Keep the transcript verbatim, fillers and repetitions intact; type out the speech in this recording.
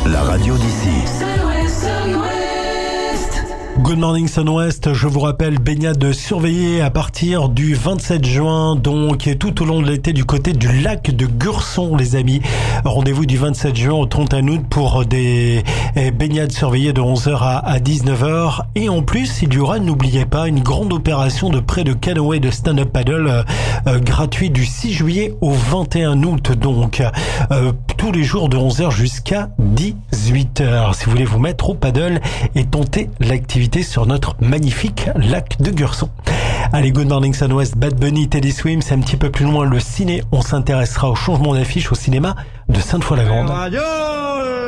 la radio d'ici. Good morning Sun-Ouest, je vous rappelle, baignade surveillée à partir du vingt-sept juin, donc tout au long de l'été du côté du lac de Gurson les amis. Rendez-vous du vingt-sept juin au trente et un août pour des baignades surveillées de onze heures à dix-neuf heures. Et en plus, il y aura, n'oubliez pas, une grande opération de prêt de canoë de stand-up paddle euh, euh, gratuit du six juillet au vingt et un août, donc euh, tous les jours de onze heures jusqu'à dix-huit heures. Si vous voulez vous mettre au paddle et tenter l'activité sur notre magnifique lac de Gurson. Allez, Good Morning Sun-Ouest, Bad Bunny, Teddy Swims, c'est un petit peu plus loin le ciné. On s'intéressera au changement d'affiche au cinéma de Sainte-Foy-la-Grande.